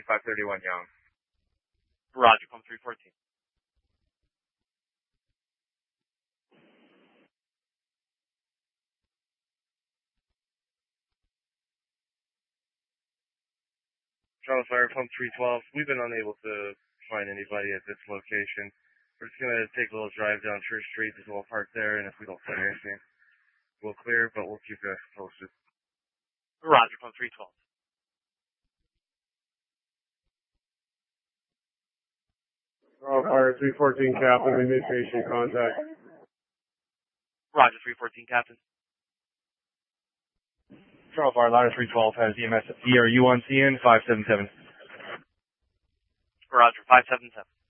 531 Young. Roger, pump 314. Charles Fire, pump 312. We've been unable to find anybody at this location. We're just going to take a little drive down Church Street. There's a little park there, and if we don't find anything, we'll clear, but we'll keep you posted. Roger, pump 312. Charles Fire, 314 Captain, we made patient contact. Roger, 314 Captain. Charles Fire, ladder 312 has EMS ERU on CN 577. Roger, 577.